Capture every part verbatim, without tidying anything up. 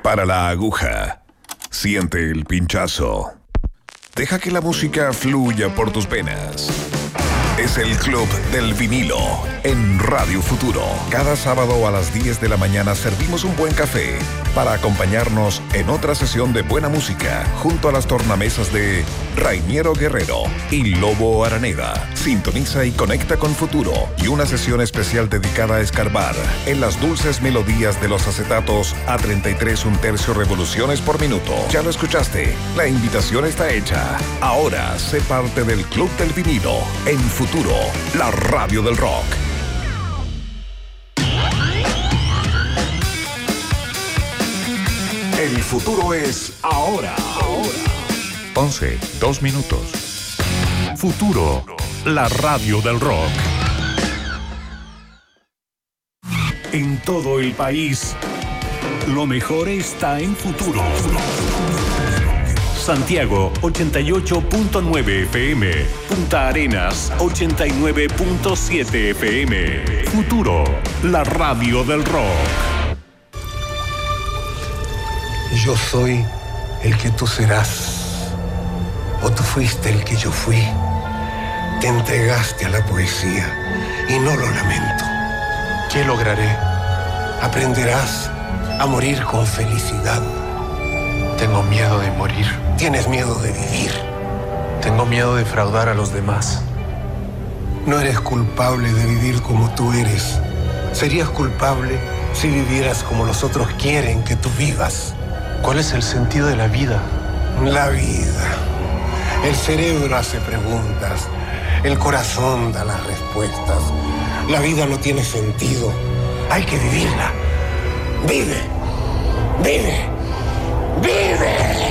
Para la aguja. Siente el pinchazo. Deja que la música fluya por tus venas. Es el Club del Vinilo en Radio Futuro. Cada sábado a las diez de la mañana servimos un buen café para acompañarnos en otra sesión de buena música junto a las tornamesas de Rainiero Guerrero y Lobo Araneda. Sintoniza y conecta con Futuro y una sesión especial dedicada a escarbar en las dulces melodías de los acetatos a treinta y tres un tercio revoluciones por minuto. Ya lo escuchaste, la invitación está hecha. Ahora sé parte del Club del Vinilo en Futuro. Futuro, la radio del rock. El futuro es ahora. Ahora. once, dos minutos. Futuro, la radio del rock. En todo el país, lo mejor está en Futuro. Santiago ochenta y ocho punto nueve F M, Punta Arenas ochenta y nueve punto siete F M. Futuro, la radio del rock. Yo soy el que tú serás, o tú fuiste el que yo fui. Te entregaste a la poesía y no lo lamento. ¿Qué lograré? Aprenderás a morir con felicidad. Tengo miedo de morir. Tienes miedo de vivir. Tengo miedo de defraudar a los demás. No eres culpable de vivir como tú eres. Serías culpable si vivieras como los otros quieren que tú vivas. ¿Cuál es el sentido de la vida? La vida. El cerebro hace preguntas. El corazón da las respuestas. La vida no tiene sentido. Hay que vivirla. Vive. Vive. ¡Vive!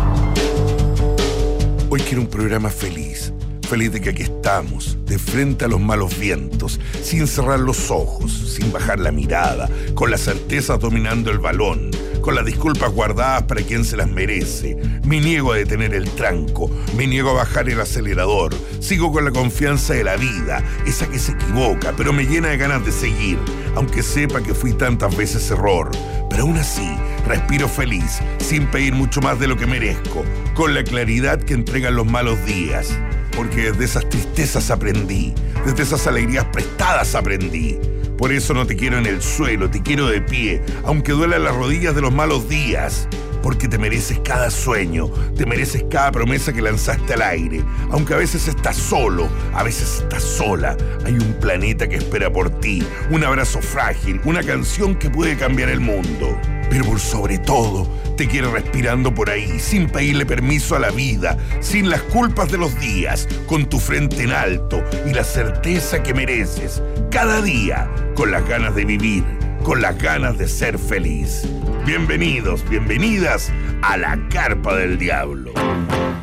Hoy quiero un programa feliz, feliz de que aquí estamos, de frente a los malos vientos, sin cerrar los ojos, sin bajar la mirada, con las certezas dominando el balón, con las disculpas guardadas para quien se las merece. Me niego a detener el tranco, me niego a bajar el acelerador, sigo con la confianza de la vida, esa que se equivoca, pero me llena de ganas de seguir, aunque sepa que fui tantas veces error. Pero aún así, respiro feliz, sin pedir mucho más de lo que merezco, con la claridad que entregan los malos días. Porque desde esas tristezas aprendí, desde esas alegrías prestadas aprendí. Por eso no te quiero en el suelo, te quiero de pie, aunque duelan las rodillas de los malos días. Porque te mereces cada sueño, te mereces cada promesa que lanzaste al aire. Aunque a veces estás solo, a veces estás sola. Hay un planeta que espera por ti, un abrazo frágil, una canción que puede cambiar el mundo. Pero por sobre todo, te quiero respirando por ahí, sin pedirle permiso a la vida, sin las culpas de los días, con tu frente en alto y la certeza que mereces. Cada día, con las ganas de vivir, con las ganas de ser feliz. Bienvenidos, bienvenidas a la Carpa del Diablo.